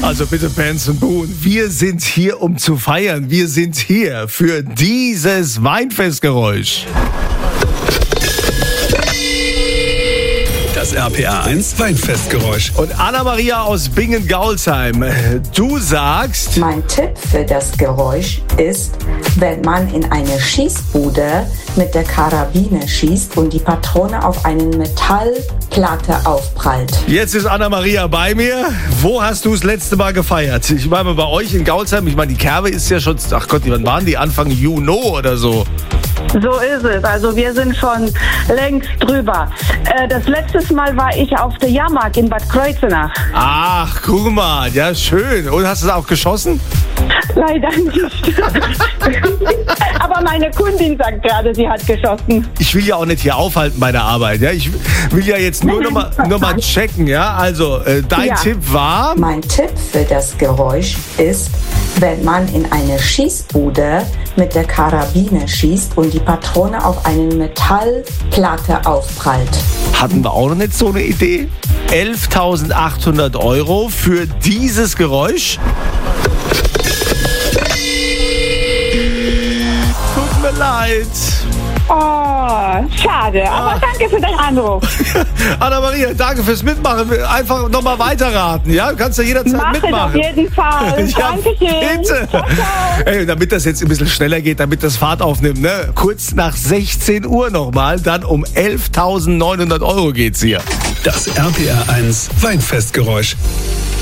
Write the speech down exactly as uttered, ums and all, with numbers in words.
Also bitte Benson Boone, wir sind hier, um zu feiern. Wir sind hier für dieses Weinfestgeräusch. Das R P R eins Weinfestgeräusch. Und Anna-Maria aus Bingen-Gaulsheim, du sagst... Mein Tipp für das Geräusch ist, wenn man in eine Schießbude mit der Karabine schießt und die Patrone auf eine Metallplatte aufprallt. Jetzt ist Anna-Maria bei mir. Wo hast du das letzte Mal gefeiert? Ich meine, bei euch in Gaulsheim, ich meine, die Kerbe ist ja schon... Ach Gott, wann waren die? Anfang Juni oder so? So ist es. Also wir sind schon längst drüber. Äh, das letzte Mal war ich auf der Jahrmarkt in Bad Kreuznach. Ach, guck mal. Ja, schön. Und hast du es auch geschossen? Leider nicht. Aber meine Kundin sagt gerade, sie hat geschossen. Ich will ja auch nicht hier aufhalten bei der Arbeit. Ja? Ich will ja jetzt nur noch mal, noch mal checken. Ja? Also, äh, dein Ja. Tipp war... Mein Tipp für das Geräusch ist, wenn man in eine Schießbude mit der Karabine schießt und die Patrone auf eine Metallplatte aufprallt. Hatten wir auch noch nicht so eine Idee? elftausendachthundert Euro für dieses Geräusch? Tut mir leid. Oh, schade. Aber danke für deinen Anruf. Anna-Maria, danke fürs Mitmachen. Einfach nochmal weiterraten, ja? Du kannst ja jederzeit Mach es mitmachen. auf jeden Fall. Ja, Dankeschön. bitte. Ciao, ciao. Ey, damit das jetzt ein bisschen schneller geht, damit das Fahrt aufnimmt, ne? Kurz nach sechzehn Uhr nochmal, dann um elftausendneunhundert Euro geht's hier. Das R P R eins Weinfestgeräusch.